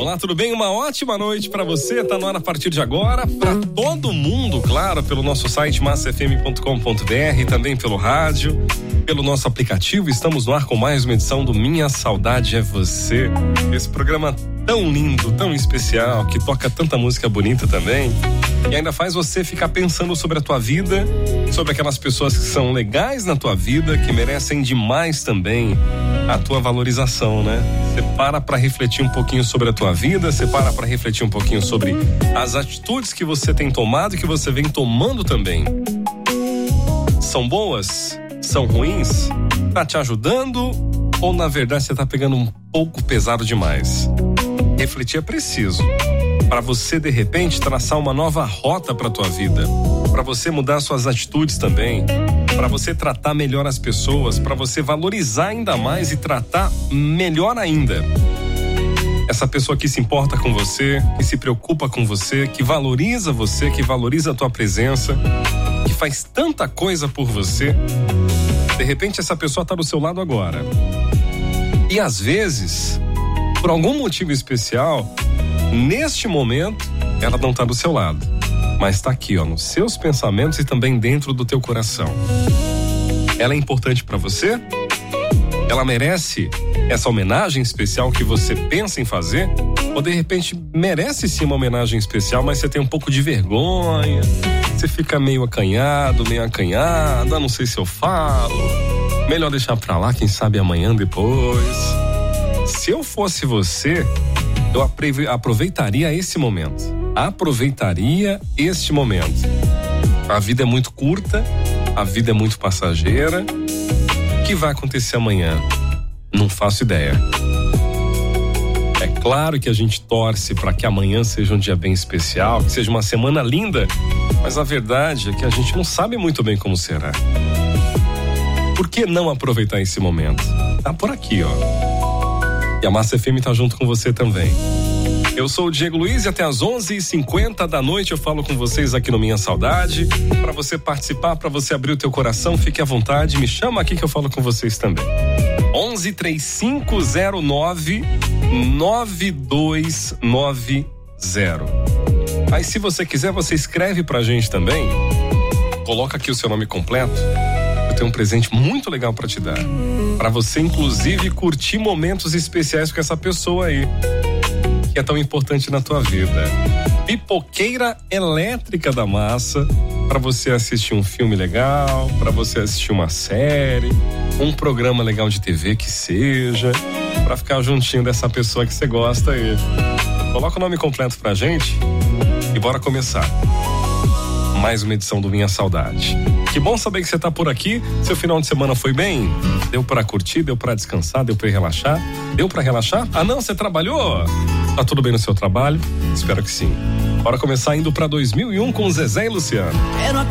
Olá, tudo bem? Uma ótima noite pra você. Tá no ar a partir de agora, pra todo mundo, claro, pelo nosso site massafm.com.br, também pelo rádio, pelo nosso aplicativo. Estamos no ar com mais uma edição do Minha Saudade é Você. Esse programa tão lindo, tão especial, que toca tanta música bonita também, e ainda faz você ficar pensando sobre a tua vida, sobre aquelas pessoas que são legais na tua vida, que merecem demais também a tua valorização, né? Você para pra refletir um pouquinho sobre a tua vida, você para pra refletir um pouquinho sobre as atitudes que você tem tomado e que você vem tomando também. São boas? São ruins? Tá te ajudando? Ou na verdade você tá pegando um pouco pesado demais? Refletir é preciso, para você de repente traçar uma nova rota para tua vida, para você mudar suas atitudes também, para você tratar melhor as pessoas, para você valorizar ainda mais e tratar melhor ainda essa pessoa que se importa com você, que se preocupa com você, que valoriza a tua presença, que faz tanta coisa por você. De repente essa pessoa tá do seu lado agora, e às vezes, por algum motivo especial, neste momento, ela não está do seu lado, mas está aqui, ó, nos seus pensamentos e também dentro do teu coração. Ela é importante para você? Ela merece essa homenagem especial que você pensa em fazer? Ou de repente merece sim uma homenagem especial, mas você tem um pouco de vergonha, você fica meio acanhado, não sei se eu falo, melhor deixar pra lá, quem sabe amanhã, depois. Se eu fosse você, eu aproveitaria esse momento. A vida é muito curta, a vida é muito passageira. O que vai acontecer amanhã? Não faço ideia. É claro que a gente torce para que amanhã seja um dia bem especial, que seja uma semana linda, mas a verdade é que a gente não sabe muito bem como será. Por que não aproveitar esse momento? Tá por aqui, ó. E a Massa FM tá junto com você também. Eu sou o Diego Luiz e até às 11h50 da noite eu falo com vocês aqui no Minha Saudade. Para você participar, para você abrir o teu coração, fique à vontade, me chama aqui que eu falo com vocês também. 1135099290. Aí se você quiser, você escreve pra gente também. Coloca aqui o seu nome completo. Eu tenho um presente muito legal pra te dar. Pra você, inclusive, curtir momentos especiais com essa pessoa aí, que é tão importante na tua vida. Pipoqueira elétrica da Massa, pra você assistir um filme legal, pra você assistir uma série, um programa legal de TV que seja, pra ficar juntinho dessa pessoa que você gosta aí. Coloca o nome completo pra gente e bora começar mais uma edição do Minha Saudade. Que bom saber que você tá por aqui. Seu final de semana foi bem? Deu pra curtir, deu pra descansar, deu pra relaxar? Deu pra relaxar? Ah não, você trabalhou? Tá tudo bem no seu trabalho? Espero que sim. Bora começar indo pra 2001 com Zezé e Luciano.